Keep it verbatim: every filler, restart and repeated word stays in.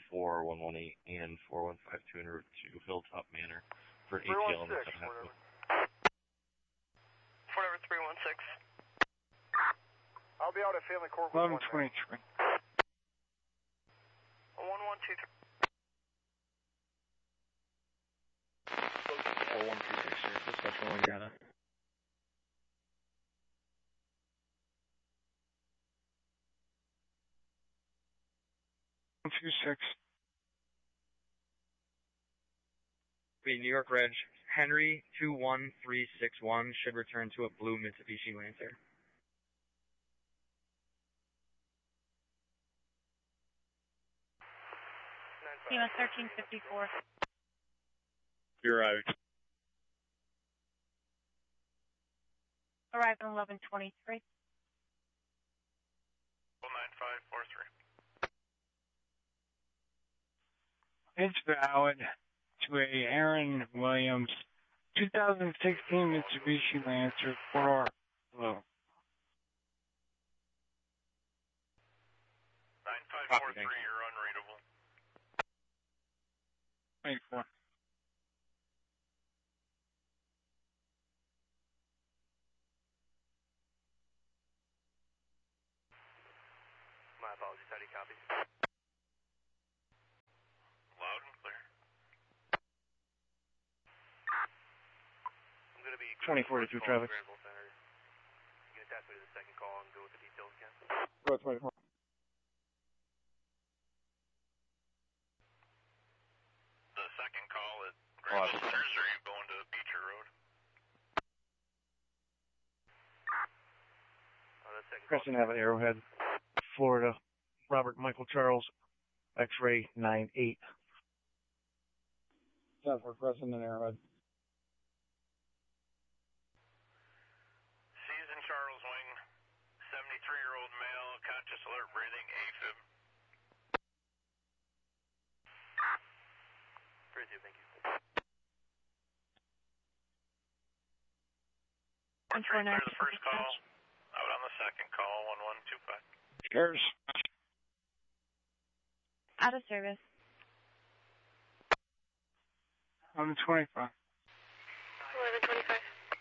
four one one eight and four one five two en route to Hilltop Manor for an A T L in the seven half. Whatever, three one six. I'll be out at Family Court. eleven twenty-three. one one two three. four one two six, sir. Special one, Ghana. one two six. Be New York Reg. Henry two one three six one should return to a blue Mitsubishi Lancer. T M S thirteen fifty-four. You're right. Arrive at eleven twenty-three. nine five four three. It's valid to a Aaron Williams two thousand sixteen Mitsubishi Lancer four R Blue. nine five four three, you're unreadable. twenty-four. My apologies, how do you copy? Loud and clear. I'm going to be... twenty forty-two traffic. You can attach me to the second call and go with the details again. Go twenty-four. The second call at Granville Centers, or are you going to Beecher Road? Oh, the second Crescent Avenue, Arrowhead, Florida. Robert Michael Charles, X-ray nine eight. South for Crescent and Arrowhead. Season Charles Wing, seventy-three-year-old male, conscious alert breathing, AFib. Pretty good, thank you. one four nine. The first call, out on the second call, one one two five. Cheers. Out of service. On the twenty-five.